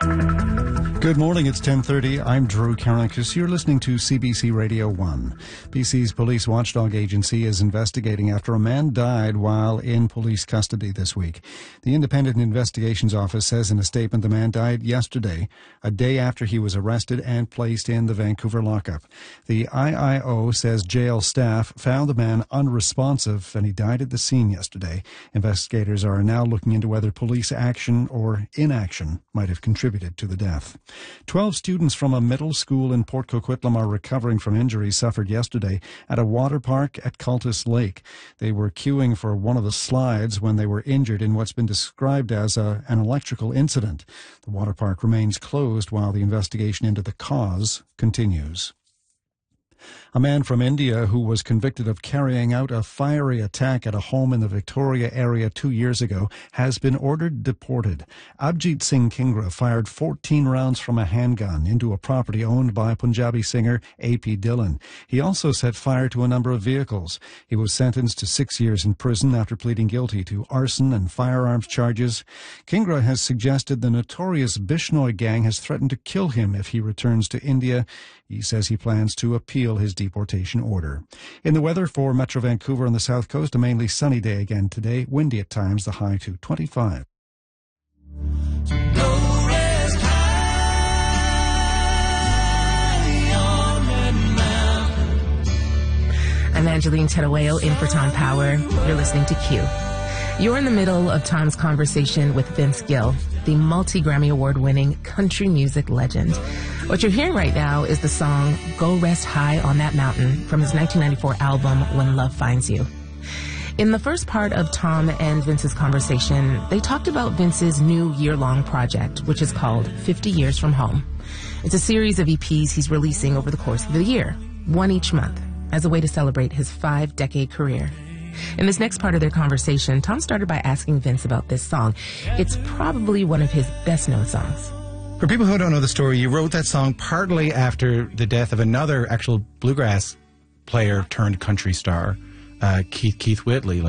Good morning, it's 10:30. I'm Drew Karakis. You're listening to CBC Radio 1. BC's police watchdog agency is investigating after a man died while in police custody this week. The Independent Investigations Office says in a statement the man died yesterday, a day after he was arrested and placed in the Vancouver lockup. The IIO says jail staff found the man unresponsive and he died at the scene yesterday. Investigators are now looking into whether police action or inaction might have contributed to the death. 12 students from a middle school in Port Coquitlam are recovering from injuries suffered yesterday at a water park at Cultus Lake. They were queuing for one of the slides when they were injured in what's been described as an electrical incident. The water park remains closed while the investigation into the cause continues. A man from India who was convicted of carrying out a fiery attack at a home in the Victoria area 2 years ago has been ordered deported. Abhijit Singh Kingra fired 14 rounds from a handgun into a property owned by Punjabi singer A.P. Dillon. He also set fire to a number of vehicles. He was sentenced to 6 years in prison after pleading guilty to arson and firearms charges. Kingra has suggested the notorious Bishnoi gang has threatened to kill him if he returns to India. He says he plans to appeal his deportation order. In the weather for Metro Vancouver and the South Coast, a mainly sunny day again today, windy at times, the high to 25. I'm Angeline Terueo in for Tom Power. You're listening to Q. You're in the middle of Tom's conversation with Vince Gill, the multi-Grammy Award-winning country music legend. What you're hearing right now is the song Go Rest High on That Mountain from his 1994 album When Love Finds You. In the first part of Tom and Vince's conversation, they talked about Vince's new year-long project, which is called 50 Years From Home. It's a series of EPs he's releasing over the course of the year, one each month, as a way to celebrate his 5-decade career. In this next part of their conversation, Tom started by asking Vince about this song. It's probably one of his best-known songs. For people who don't know the story, you wrote that song partly after the death of another actual bluegrass player turned country star, Keith Whitley.